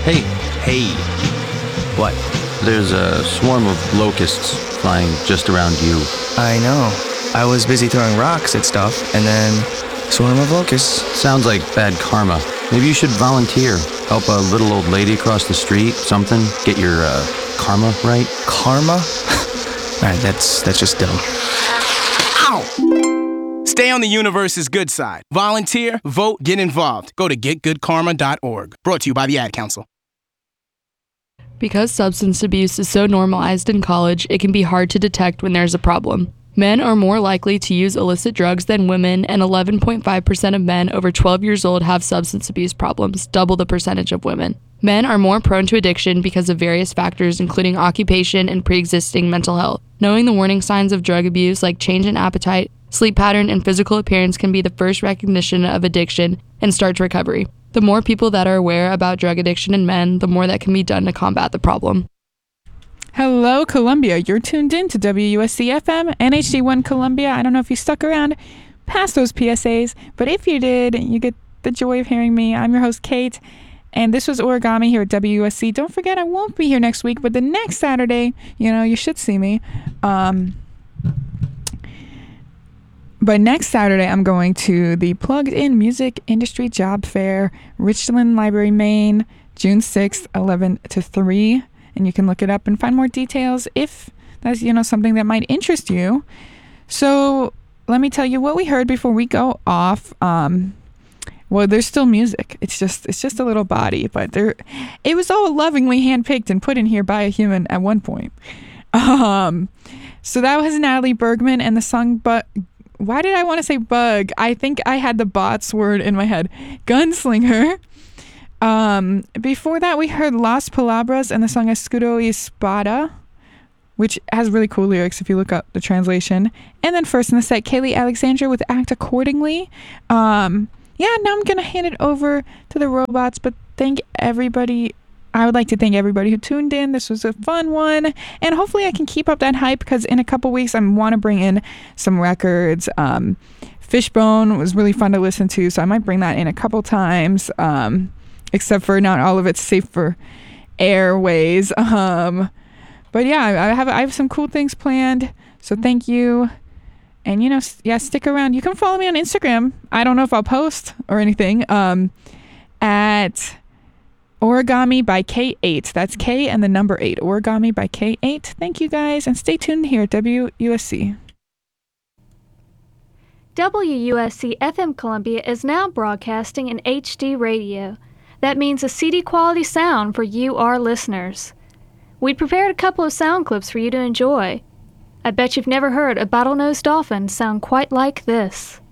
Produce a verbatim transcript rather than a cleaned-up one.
Hey. Hey. What? There's a swarm of locusts flying just around you. I know. I was busy throwing rocks at stuff, and then swarm of locusts. Sounds like bad karma. Maybe you should volunteer. Help a little old lady across the street, something. Get your, uh, karma right. Karma? Alright, that's, that's just dumb. Ow! Stay on the universe's good side. Volunteer, vote, get involved. Go to get good karma dot org. Brought to you by the Ad Council. Because substance abuse is so normalized in college, it can be hard to detect when there's a problem. Men are more likely to use illicit drugs than women, and eleven point five percent of men over twelve years old have substance abuse problems, double the percentage of women. Men are more prone to addiction because of various factors, including occupation and pre-existing mental health. Knowing the warning signs of drug abuse, like change in appetite, sleep pattern, and physical appearance, can be the first recognition of addiction and start recovery. The more people that are aware about drug addiction in men, the more that can be done to combat the problem. Hello, Columbia. You're tuned in to W U S C F M, N H D one Columbia. I don't know if you stuck around past those P S As, but if you did, you get the joy of hearing me. I'm your host, Kate, and this was Origami here at W U S C. Don't forget, I won't be here next week, but the next Saturday, you know, you should see me. Um... But next Saturday, I'm going to the Plugged In Music Industry Job Fair, Richland Library, Maine, June sixth, eleven to three. And you can look it up and find more details if that's, you know, something that might interest you. So let me tell you what we heard before we go off. Um, well, there's still music. It's just it's just a little body, but there, it was all lovingly handpicked and put in here by a human at one point. Um, so that was Natalie Bergman and the song But. Why did I want to say bug? I think I had the bots word in my head. Gunslinger. Um, before that, we heard Las Palabras and the song Escudo y Espada, which has really cool lyrics if you look up the translation. And then first in the set, Kaylee Alexandra with Act Accordingly. Um, yeah, now I'm going to hand it over to the robots, but thank everybody. I would like to thank everybody who tuned in. This was a fun one. And hopefully I can keep up that hype because in a couple weeks I want to bring in some records. Um, Fishbone was really fun to listen to, so I might bring that in a couple times. Um, except for not all of it's safe for airways. Um, but yeah, I have I have some cool things planned. So thank you. And you know, yeah, stick around. You can follow me on Instagram. I don't know if I'll post or anything. Um, at Origami by K eight. That's K and the number eight. Origami by K eight. Thank you guys, and stay tuned here at W U S C. W U S C F M Columbia is now broadcasting in H D radio. That means a C D quality sound for you, our listeners. We prepared a couple of sound clips for you to enjoy. I bet you've never heard a bottlenose dolphin sound quite like this.